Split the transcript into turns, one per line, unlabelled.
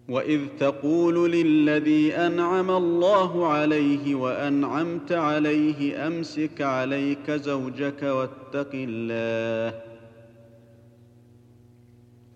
وإذ تقول للذي أنعم الله عليه وأنعمت عليه أمسك عليك زوجك واتق الله